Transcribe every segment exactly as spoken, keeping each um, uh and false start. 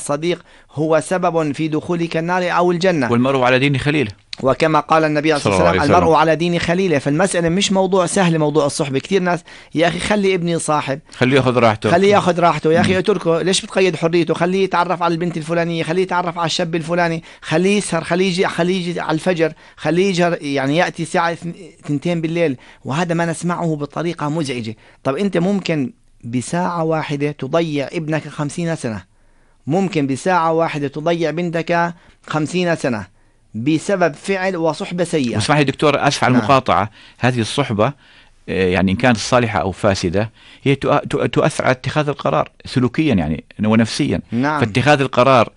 الصديق هو سبب في دخولك النار أو الجنة. والمرء على دين خليله، وكما قال النبي صلى الله عليه وسلم المرء على دين خليله. فالمسألة مش موضوع سهل، موضوع الصحبة. كتير ناس يا أخي خلي ابني صاحب، خليه ياخذ راحته، خليه ياخذ راحته يا أخي، اتركه، ليش بتقيد حريته؟ خليه يتعرف على البنت الفلانية، خليه يتعرف على الشاب الفلاني، خليه يسهر، خليه يجي خليه يجي على الفجر، خليه يجي يعني يأتي الساعة اثنتين بالليل، وهذا ما نسمعه بطريقة مزعجة. طب أنت ممكن بساعة واحدة تضيع ابنك خمسين سنة، ممكن بساعة واحدة تضيع بنتك خمسين سنة بسبب فعل وصحبة سيئة. واسمح لي دكتور، أسف على نعم. المقاطعة. هذه الصحبة يعني إن كانت صالحة أو فاسدة هي تؤثر على اتخاذ القرار سلوكيا يعني ونفسيا. نعم. فاتخاذ القرار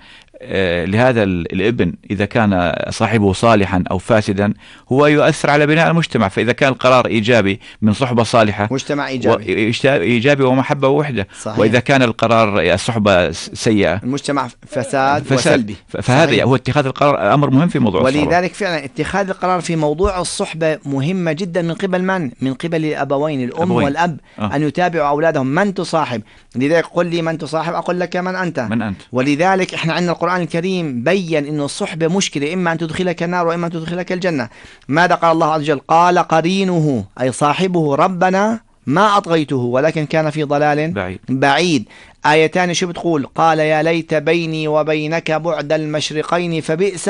لهذا الابن إذا كان صاحبه صالحا أو فاسدا هو يؤثر على بناء المجتمع. فإذا كان القرار إيجابي من صحبة صالحة، مجتمع إيجابي إيجابي ومحبة ووحدة. صحيح. وإذا كان القرار الصحبة سيئة، المجتمع فساد, فساد. وسلبي. فهذا صحيح. هو اتخاذ القرار أمر مهم في موضوع الصحبة. ولذلك فعلا اتخاذ القرار في موضوع الصحبة مهمة جدا من قبل من؟ من قبل الأبوين، الأم أبوين. والأب أه. أن يتابعوا أولادهم من تصاحب. لذلك قل لي من تصاحب أقول لك من أنت. من أنت. ولذلك إحنا عندنا القرآن الكريم بين إنه الصحبة مشكلة، إما أن تدخلك النار وإما أن تدخلك الجنة. ماذا قال الله عز وجل؟ قال قرينه أي صاحبه ربنا ما أطغيته ولكن كان في ضلال بعيد, بعيد. آيتان شو بتقول؟ قال يا ليت بيني وبينك بعد المشرقين فبئس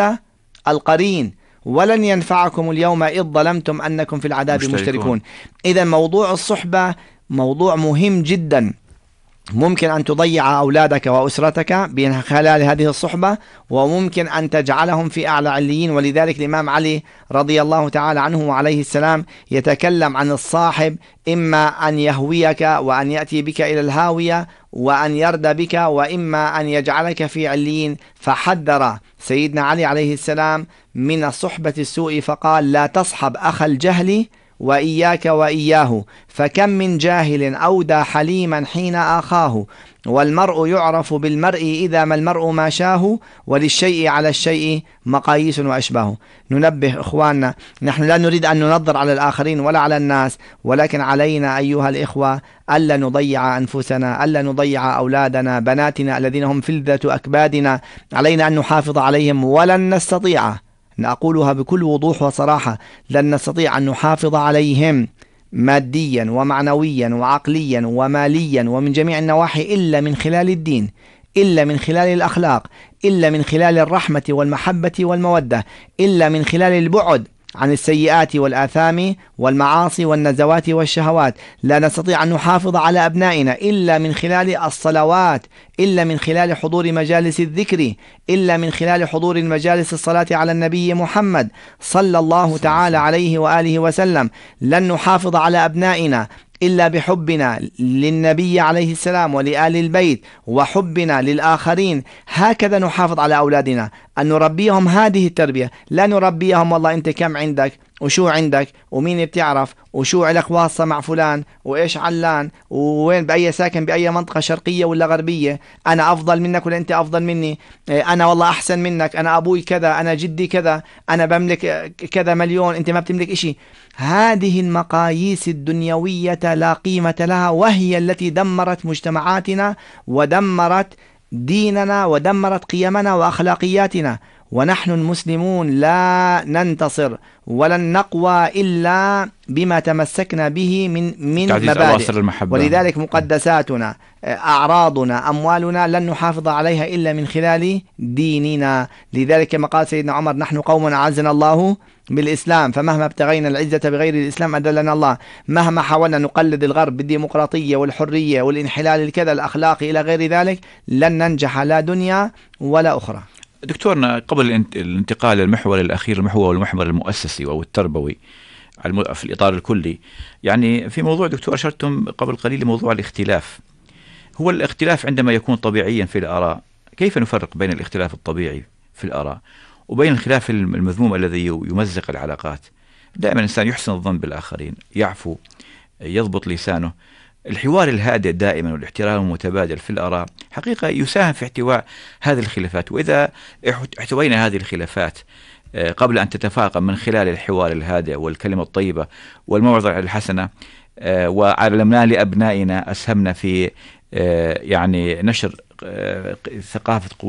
القرين ولن ينفعكم اليوم إذ ظلمتم أنكم في العذاب مشتركون, مشتركون. إذا موضوع الصحبة موضوع مهم جدا، ممكن أن تضيع أولادك وأسرتك من خلال هذه الصحبة، وممكن أن تجعلهم في أعلى عليين. ولذلك الإمام علي رضي الله تعالى عنه وعليه السلام يتكلم عن الصاحب إما أن يهويك وأن يأتي بك إلى الهاوية وأن يرد بك، وإما أن يجعلك في عليين. فحذر سيدنا علي عليه السلام من الصحبة السوء فقال لا تصحب أخ الجهل وإياك وإياه، فكم من جاهل أودى حليما حين آخاه، والمرء يعرف بالمرء إذا ما المرء ما شاه، وللشيء على الشيء مقاييس وأشباه. ننبه إخواننا، نحن لا نريد أن ننظر على الآخرين ولا على الناس، ولكن علينا أيها الإخوة ألا نضيع أنفسنا، ألا نضيع أولادنا بناتنا الذين هم فلذة أكبادنا. علينا أن نحافظ عليهم، ولن نستطيع، نقولها بكل وضوح وصراحة، لن نستطيع أن نحافظ عليهم ماديا ومعنويا وعقليا وماليا ومن جميع النواحي إلا من خلال الدين، إلا من خلال الأخلاق، إلا من خلال الرحمة والمحبة والمودة، إلا من خلال البعد عن السيئات والآثام والمعاصي والنزوات والشهوات. لا نستطيع أن نحافظ على أبنائنا إلا من خلال الصلوات، إلا من خلال حضور مجالس الذكر، إلا من خلال حضور مجالس الصلاة على النبي محمد صلى الله تعالى عليه وآله وسلم. لن نحافظ على أبنائنا إلا بحبنا للنبي عليه السلام ولآل البيت وحبنا للآخرين. هكذا نحافظ على أولادنا، أن نربيهم هذه التربية. لا نربيهم والله أنت كم عندك وشو عندك ومين بتعرف وشو علك واصة مع فلان وإيش علان ووين بأي ساكن بأي منطقة شرقية ولا غربية، أنا أفضل منك ولا أنت أفضل مني، أنا والله أحسن منك، أنا أبوي كذا، أنا جدي كذا، أنا بملك كذا مليون أنت ما بتملك إشي. هذه المقاييس الدنيوية لا قيمة لها، وهي التي دمرت مجتمعاتنا ودمرت ديننا ودمرت قيمنا وأخلاقياتنا. ونحن المسلمون لا ننتصر ولن نقوى إلا بما تمسكنا به من من مبادئ. ولذلك مقدساتنا، أعراضنا، أموالنا لن نحافظ عليها إلا من خلال ديننا. لذلك كما قال سيدنا عمر نحن قوم أعزنا الله بالإسلام، فمهما ابتغينا العزة بغير الإسلام أذلنا الله. مهما حاولنا نقلد الغرب بالديمقراطية والحرية والانحلال الكذا الأخلاقي إلى غير ذلك لن ننجح لا دنيا ولا أخرى. دكتورنا، قبل الانتقال للمحور الأخير، المحور المحور المؤسسي أو التربوي في الإطار الكلي، يعني في موضوع دكتور أشرتم قبل قليل موضوع الاختلاف. هو الاختلاف عندما يكون طبيعيا في الآراء، كيف نفرق بين الاختلاف الطبيعي في الآراء وبين الخلاف المذموم الذي يمزق العلاقات؟ دائما الإنسان يحسن الظن بالآخرين، يعفو، يضبط لسانه. الحوار الهادئ دائما والاحترام المتبادل في الآراء حقيقة يساهم في احتواء هذه الخلافات. وإذا احتوينا هذه الخلافات قبل أن تتفاقم من خلال الحوار الهادئ والكلمة الطيبة والموعظة الحسنة، وعلمنا لأبنائنا، أسهمنا في يعني نشر ثقافة